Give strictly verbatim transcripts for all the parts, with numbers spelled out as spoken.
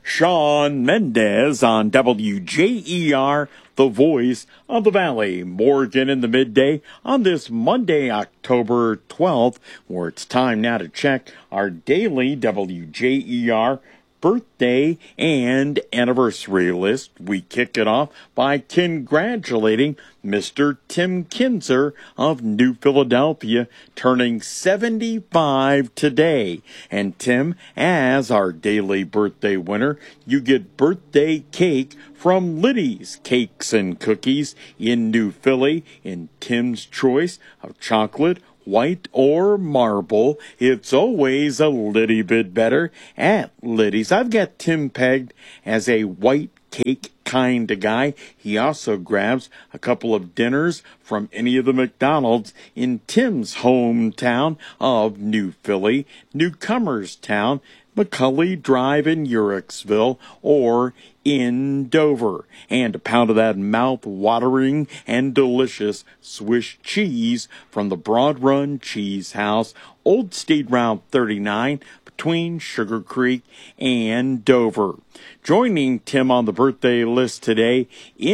Sean Mendez on W J E R, the voice of the Valley. Morgan in the midday on this Monday, October twelfth, where it's time now to check our daily W J E R birthday and anniversary list. We kick it off by congratulating Mister Tim Kinzer of New Philadelphia, turning seventy-five today. And Tim, as our daily birthday winner, you get birthday cake from Liddy's Cakes and Cookies in New Philly in Tim's choice of chocolate, white, or marble. It's always a little bit better at Liddy's. I've got Tim pegged as a white cake kind of guy. He also grabs a couple of dinners from any of the McDonald's in Tim's hometown of New Philly, Newcomers Town, McCully Drive in Uricksville, or in Dover. And a pound of that mouth-watering and delicious Swiss cheese from the Broad Run Cheese House, Old State Route thirty-nine, between Sugar Creek and Dover. Joining Tim on the birthday list today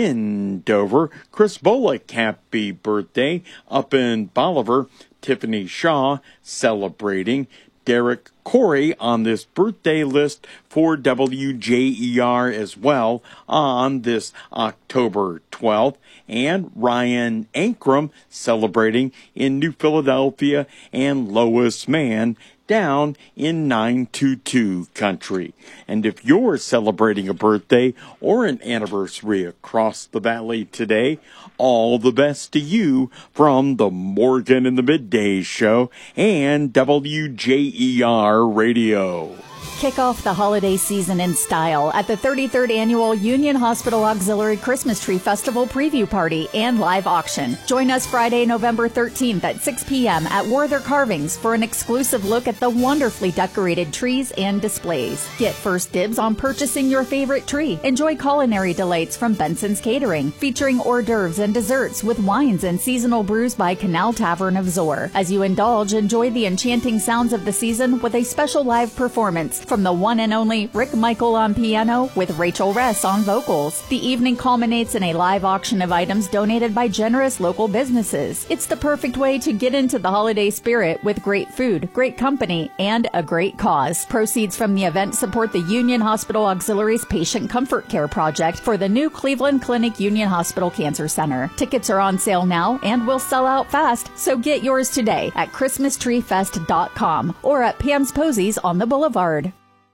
in Dover, Chris Bullock, happy birthday. Up in Bolivar, Tiffany Shaw celebrating. Derek Corey on this birthday list for W J E R as well on this October twelfth. And Ryan Ankrum celebrating in New Philadelphia, and Lois Mann down in nine two two country. And if you're celebrating a birthday or an anniversary across the valley today, all the best to you from the Morgan in the Midday Show and W J E R Radio. Kick off the holiday season in style at the thirty-third Annual Union Hospital Auxiliary Christmas Tree Festival Preview Party and Live Auction. Join us Friday, November thirteenth at six p.m. at Werther Carvings for an exclusive look at the wonderfully decorated trees and displays. Get first dibs on purchasing your favorite tree. Enjoy culinary delights from Benson's Catering, featuring hors d'oeuvres and desserts with wines and seasonal brews by Canal Tavern of Zor. As you indulge, enjoy the enchanting sounds of the season with a special live performance from the one and only Rick Michael on piano with Rachel Ress on vocals. The evening culminates in a live auction of items donated by generous local businesses. It's the perfect way to get into the holiday spirit with great food, great company, and a great cause. Proceeds from the event support the Union Hospital Auxiliary's Patient Comfort Care Project for the new Cleveland Clinic Union Hospital Cancer Center. Tickets are on sale now and will sell out fast, so get yours today at christmas tree fest dot com or at Pam's Posies on the Boulevard.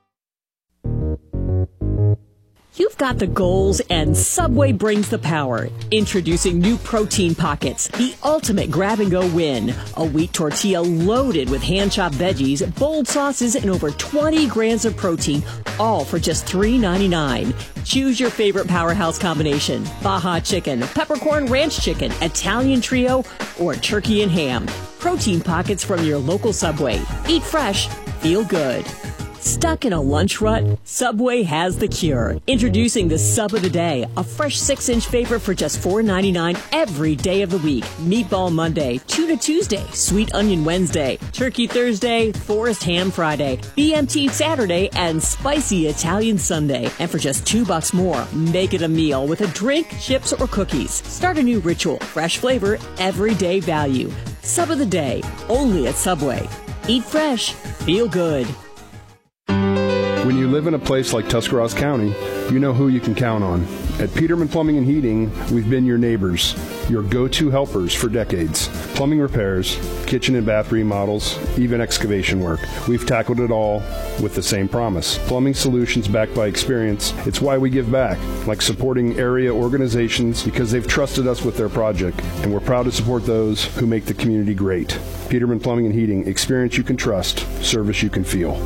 You've got the goals, and Subway brings the power. Introducing new Protein Pockets, the ultimate grab-and-go win. A wheat tortilla loaded with hand-chopped veggies, bold sauces, and over twenty grams of protein, all for just three ninety-nine. Choose your favorite powerhouse combination: Baja Chicken, Peppercorn Ranch Chicken, Italian Trio, or Turkey and Ham. Protein Pockets from your local Subway. Eat fresh, feel good. Stuck in a lunch rut? Subway has the cure. Introducing the Sub of the Day, a fresh six-inch favorite for just four ninety-nine every day of the week. Meatball Monday, Tuna Tuesday, Sweet Onion Wednesday, Turkey Thursday, Forest Ham Friday, B M T Saturday, and Spicy Italian Sunday. And for just two bucks more, make it a meal with a drink, chips, or cookies. Start a new ritual. Fresh flavor, everyday value. Sub of the Day, only at Subway. Eat fresh, feel good. When you live in a place like Tuscarawas County, you know who you can count on. At Peterman Plumbing and Heating, we've been your neighbors, your go-to helpers for decades. Plumbing repairs, kitchen and bath remodels, even excavation work. We've tackled it all with the same promise. Plumbing solutions backed by experience. It's why we give back, like supporting area organizations because they've trusted us with their project, and we're proud to support those who make the community great. Peterman Plumbing and Heating, experience you can trust, service you can feel.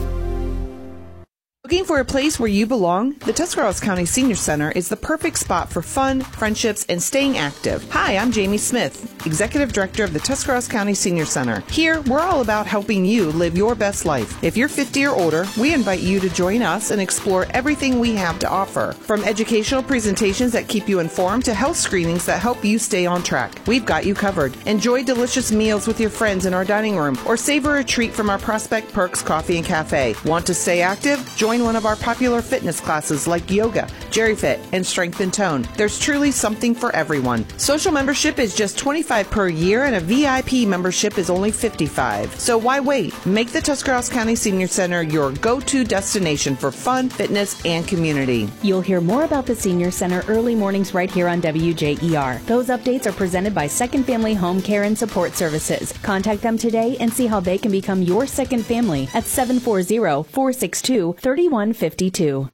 Looking for a place where you belong? The Tuscarawas County Senior Center is the perfect spot for fun, friendships, and staying active. Hi, I'm Jamie Smith, Executive Director of the Tuscarawas County Senior Center. Here, we're all about helping you live your best life. If you're fifty or older, we invite you to join us and explore everything we have to offer. From educational presentations that keep you informed to health screenings that help you stay on track. We've got you covered. Enjoy delicious meals with your friends in our dining room or savor a treat from our Prospect Perks Coffee and Cafe. Want to stay active? Join find one of our popular fitness classes like yoga, Jerry Fit, and Strength and Tone. There's truly something for everyone. Social membership is just twenty-five dollars per year, and a V I P membership is only fifty-five dollars. So why wait? Make the Tuscarawas County Senior Center your go-to destination for fun, fitness, and community. You'll hear more about the Senior Center early mornings right here on W J E R. Those updates are presented by Second Family Home Care and Support Services. Contact them today and see how they can become your second family at seven four zero, four six two, three one five two.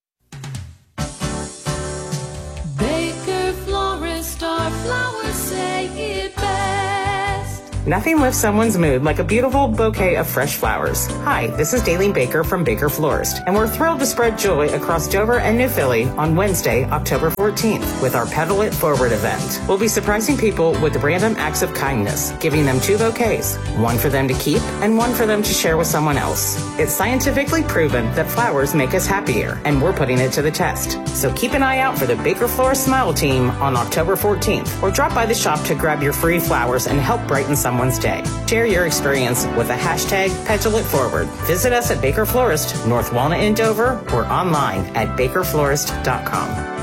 Baker Florist, our flowers say it best. Nothing lifts someone's mood like a beautiful bouquet of fresh flowers. Hi, this is Daleen Baker from Baker Florist, and we're thrilled to spread joy across Dover and New Philly on Wednesday, October fourteenth, with our Petal It Forward event. We'll be surprising people with random acts of kindness, giving them two bouquets, one for them to keep and one for them to share with someone else. It's scientifically proven that flowers make us happier, and we're putting it to the test. So keep an eye out for the Baker Florist Smile Team on October fourteenth, or drop by the shop to grab your free flowers and help brighten someone's day. Share your experience with the hashtag Petal It Forward. Visit us at Baker Florist, North Walnut in Dover, or online at baker florist dot com.